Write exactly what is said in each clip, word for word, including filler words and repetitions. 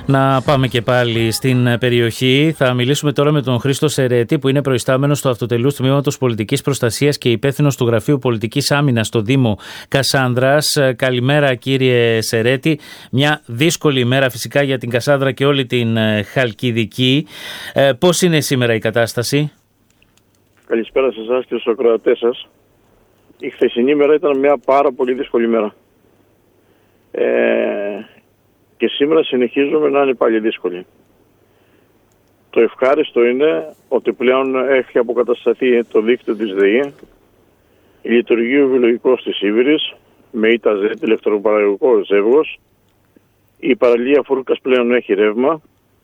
Να πάμε και πάλι στην περιοχή. Θα μιλήσουμε τώρα με τον Χρήστο Σερέτη, που είναι προϊστάμενος του Αυτοτελούς Τμήματος Πολιτικής Προστασίας και υπεύθυνος του Γραφείου Πολιτικής Άμυνας στο Δήμο Κασάνδρας. Καλημέρα, κύριε Σερέτη. Μια δύσκολη ημέρα φυσικά για την Κασάνδρα και όλη την Χαλκιδική. Ε, πώς είναι σήμερα η κατάσταση? Καλησπέρα σε εσάς και στους ακροατές σας. Η χθεσινή μέρα ήταν μια πάρα πολύ δύσκολη μέρα. Ε, και σήμερα συνεχίζουμε να είναι πάλι δύσκολη. Το ευχάριστο είναι ότι πλέον έχει αποκατασταθεί το δίκτυο της ΔΕΗ, λειτουργεί ο βιολογικός της Σίβηρης με ΙΤΑΖΕΤ, ηλεκτροπαραγωγικό ζεύγος, η παραλία Φούρκας πλέον έχει ρεύμα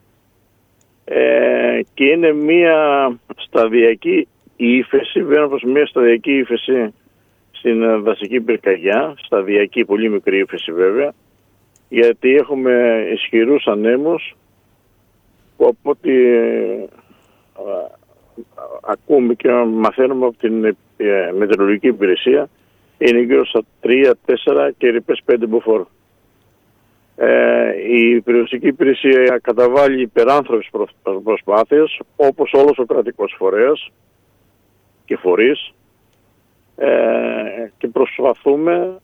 ε, και είναι μια σταδιακή ύφεση, βγαίνω προς μια σταδιακή ύφεση στην δασική πυρκαγιά, σταδιακή, πολύ μικρή ύφεση βέβαια, γιατί έχουμε ισχυρούς ανέμους που από ό,τι ακούμε και μαθαίνουμε από την ε, μετεωρολογική υπηρεσία είναι γύρω στα τρία τέσσερα και ρηπές πέντε μποφόρ. Ε, η περιοριστική υπηρεσία καταβάλει υπεράνθρωπες προσπάθειες, όπως όλος ο κρατικός φορέας και φορείς, ε, και προσπαθούμε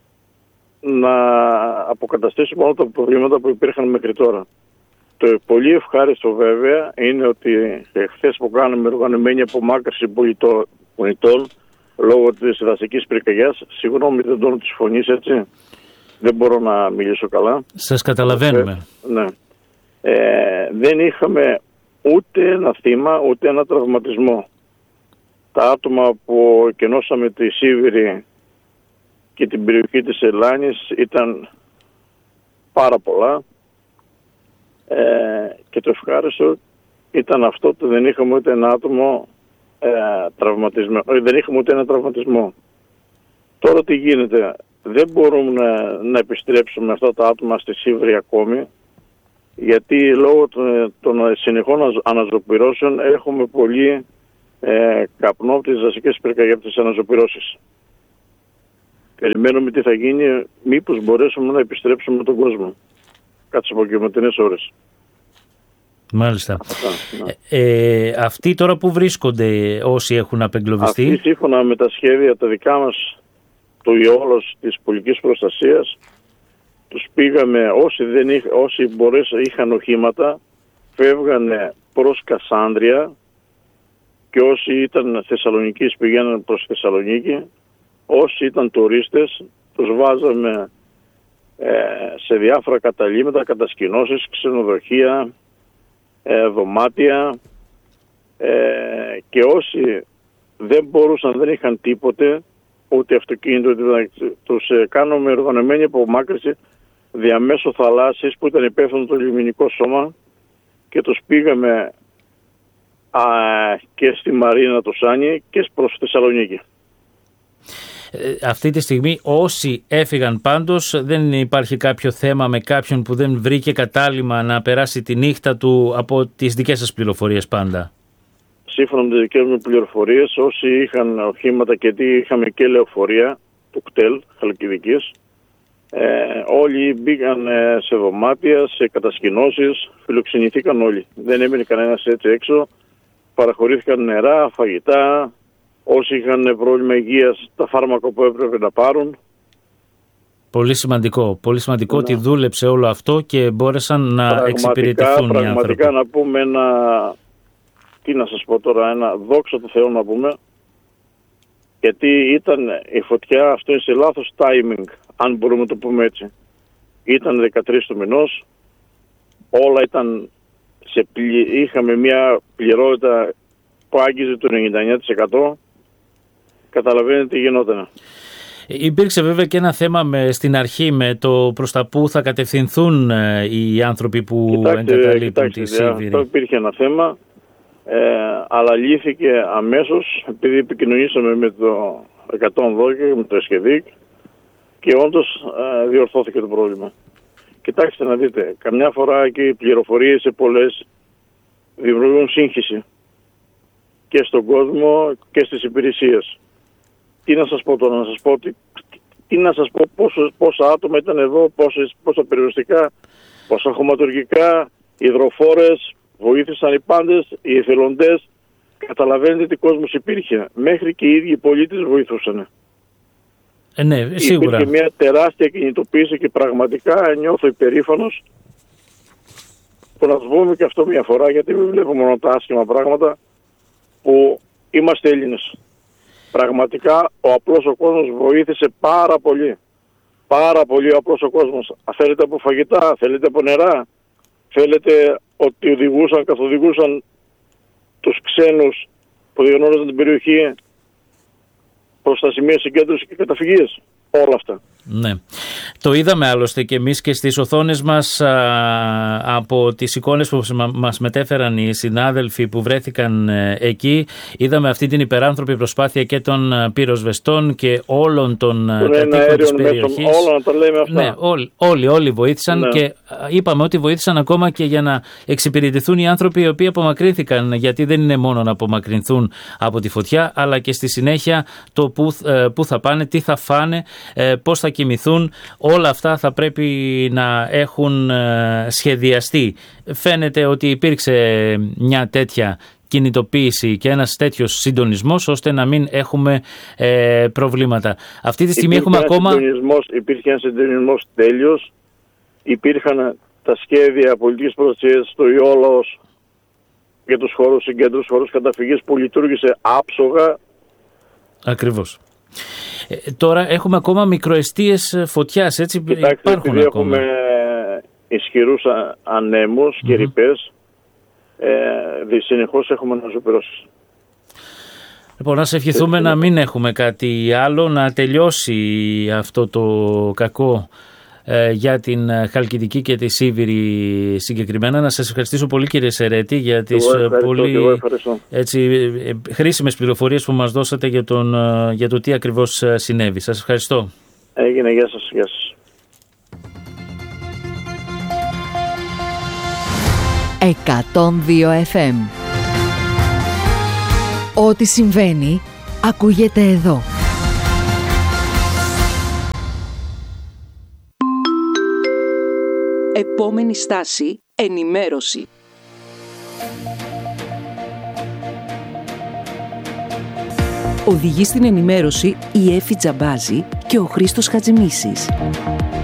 να αποκαταστήσουμε όλα τα προβλήματα που υπήρχαν μέχρι τώρα. Το πολύ ευχάριστο βέβαια είναι ότι χθες που κάναμε οργανωμένη απομάκρυνση πολιτών λόγω της δασικής πυρκαγιάς, συγγνώμη δεν τόνο της φωνής, έτσι, δεν μπορώ να μιλήσω καλά. Σας καταλαβαίνουμε. Ε, ναι. Ε, δεν είχαμε ούτε ένα θύμα ούτε ένα τραυματισμό. Τα άτομα που εκενώσαμε τη Σίβηρη και την περιοχή της Ελλάνης ήταν πάρα πολλά ε, και το ευχάριστο ήταν αυτό ότι δεν είχαμε ούτε ένα άτομο ε, τραυματισμό. Δεν είχαμε ούτε ένα τραυματισμό. Τώρα τι γίνεται? Δεν μπορούμε να, να επιστρέψουμε αυτά τα άτομα στη Σίβηρη ακόμη, γιατί λόγω των, των συνεχών αναζωπυρώσεων έχουμε πολύ ε, καπνό από τις δασικές πυρκαγιές, από τις αναζωπυρώσεις. Περιμένουμε τι θα γίνει, μήπως μπορέσουμε να επιστρέψουμε τον κόσμο κάτι στις απογευματινές ώρες. Μάλιστα. Αυτά, ναι. ε, αυτοί τώρα που βρίσκονται όσοι έχουν απεγκλωβιστεί? Αυτοί σύμφωνα με τα σχέδια τα δικά μας του Ιόλος της πολιτικής προστασίας, τους πήγαμε, όσοι, δεν είχ, όσοι μπορέσαν, είχαν οχήματα, φεύγανε προς Κασάνδρια και όσοι ήταν Θεσσαλονικείς πηγαίναν προς Θεσσαλονίκη. Όσοι ήταν τουρίστες τους βάζαμε ε, σε διάφορα καταλύματα, κατασκηνώσεις, ξενοδοχεία, ε, δωμάτια ε, και όσοι δεν μπορούσαν, δεν είχαν τίποτε, ούτε αυτοκίνητο, τους ε, κάνουμε οργανωμένη απομάκρυνση διαμέσου θαλάσσης που ήταν υπεύθυνο το λιμενικό σώμα και τους πήγαμε α, και στη Μαρίνα του Σάνι και προς Θεσσαλονίκη. Αυτή τη στιγμή όσοι έφυγαν πάντως, δεν υπάρχει κάποιο θέμα με κάποιον που δεν βρήκε κατάλημα να περάσει τη νύχτα του, από τις δικές σας πληροφορίες πάντα? Σύμφωνα με τις δικές μου πληροφορίες, όσοι είχαν οχήματα, και τι είχαμε και λεωφορεία του ΚΤΕΛ Χαλκιδικής, ε, όλοι μπήκαν σε δωμάτια, σε κατασκηνώσεις, φιλοξενηθήκαν όλοι. Δεν έμεινε κανένας έτσι έξω, παραχωρήθηκαν νερά, φαγητά. Όσοι είχαν πρόβλημα υγείας, τα φάρμακα που έπρεπε να πάρουν. Πολύ σημαντικό. Πολύ σημαντικό να. Ότι δούλεψε όλο αυτό και μπόρεσαν να πραγματικά, εξυπηρετηθούν οι άνθρωποι. Πραγματικά να πούμε ένα, τι να σας πω τώρα, ένα δόξα του Θεού να πούμε, γιατί ήταν η φωτιά, αυτό είναι σε λάθος timing, αν μπορούμε να το πούμε έτσι. Ήταν δεκατρείς του μηνός, όλα ήταν, σε πλη, είχαμε μια πληρότητα που άγγιζε το ενενήντα εννέα τοις εκατό. Καταλαβαίνετε τι γινόταν. Υπήρξε βέβαια και ένα θέμα με, στην αρχή με το προς τα που θα κατευθυνθούν ε, οι άνθρωποι που κοιτάξτε, εγκαταλείπουν τη Σίβηρη. Αυτό υπήρχε ένα θέμα, ε, αλλά λύθηκε αμέσως επειδή επικοινωνήσαμε με το εκατόν δώδεκα και με το ΕΣΚΕΔΙΚ και όντως ε, διορθώθηκε το πρόβλημα. Κοιτάξτε να δείτε, καμιά φορά και οι πληροφορίες σε πολλές δημιουργούν σύγχυση και στον κόσμο και στις υπηρεσίες. Τι να σας πω τώρα, να σας πω ότι τι να σας πω, πόσο, πόσα άτομα ήταν εδώ, πόσες, πόσα περιοριστικά, πόσα χωματουργικά, υδροφόρες, βοήθησαν οι πάντες, οι εθελοντές. Καταλαβαίνετε τι κόσμος υπήρχε. Μέχρι και οι ίδιοι οι πολίτες βοηθούσαν. Ε, ναι, σίγουρα. Υπήρχε μια τεράστια κινητοποίηση και πραγματικά νιώθω υπερήφανος που να πούμε και αυτό μια φορά, γιατί μην βλέπουμε μόνο τα άσχημα πράγματα, που είμαστε Έλληνες. Πραγματικά ο απλός ο κόσμος βοήθησε πάρα πολύ. Πάρα πολύ ο απλός ο κόσμος. Θέλετε από φαγητά, θέλετε από νερά, θέλετε ότι οδηγούσαν, καθοδηγούσαν τους ξένους που διαγνώριζαν την περιοχή προς τα σημεία συγκέντρωσης και καταφυγής. Όλα αυτά. Ναι. Το είδαμε άλλωστε και εμείς και στις οθόνες μας α, από τις εικόνες που μας μετέφεραν οι συνάδελφοι που βρέθηκαν ε, εκεί. Είδαμε αυτή την υπεράνθρωπη προσπάθεια και των πυροσβεστών και όλων των κατοίκων της περιοχής. Όλα να τα λέμε αυτά. Ναι, όλοι, όλοι, όλοι βοήθησαν, ναι. Και είπαμε ότι βοήθησαν ακόμα και για να εξυπηρετηθούν οι άνθρωποι οι οποίοι απομακρύνθηκαν, γιατί δεν είναι μόνο να απομακρυνθούν από τη φωτιά, αλλά και στη συνέχεια το που, ε, που θα πάνε, τι θα φάνε, ε, πώς θα κοιμηθούν. Όλα αυτά θα πρέπει να έχουν σχεδιαστεί. Φαίνεται ότι υπήρξε μια τέτοια κινητοποίηση και ένας τέτοιος συντονισμός ώστε να μην έχουμε ε, προβλήματα. Αυτή τη στιγμή υπήρχε έχουμε ακόμα... Συντονισμός, υπήρχε ένας συντονισμός τέλειος. Υπήρχαν τα σχέδια πολιτικής προστασίας στο Ιόλαος για τους χώρους συγκέντρωσης, χώρους καταφυγής που λειτουργήσε άψογα. Ακριβώς. Ε, τώρα έχουμε ακόμα μικροαιστείες φωτιάς, έτσι. Κοιτάξτε, υπάρχουν επειδή ακόμα. Έχουμε ισχυρούς ανέμους και mm-hmm. ρηπές, ε, συνεχώς έχουμε αναζωπηρώσεις. Λοιπόν, να σε ευχηθούμε Έτσι, να μην έχουμε κάτι άλλο, να τελειώσει αυτό το κακό ε, για την Χαλκιδική και τη Σίβηρη συγκεκριμένα. Να σας ευχαριστήσω πολύ, κύριε Σερέτη, για τις πολύ έτσι, χρήσιμες πληροφορίες που μας δώσατε για, τον, για το τι ακριβώς συνέβη. Σας ευχαριστώ. Έγινε, γεια σας, γεια σας. εκατόν δύο εφ εμ. Ό,τι συμβαίνει ακούγεται εδώ. Επόμενη στάση, ενημέρωση. Οδηγεί στην ενημέρωση η Έφη Τζαμπάζη και ο Χρήστος Χατζημίσης.